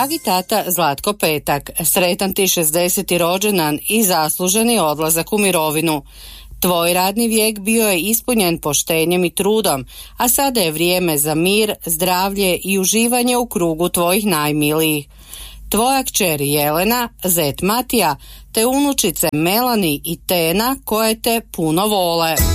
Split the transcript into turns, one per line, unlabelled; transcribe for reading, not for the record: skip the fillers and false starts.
Dragi tata Zlatko Petak, sretan ti 60. rođendan i zasluženi odlazak u mirovinu. Tvoj radni vijek bio je ispunjen poštenjem i trudom, a sada je vrijeme za mir, zdravlje i uživanje u krugu tvojih najmilijih. Tvoja kćer Jelena, zet Matija, te unučice Melani i Tena koje te puno vole.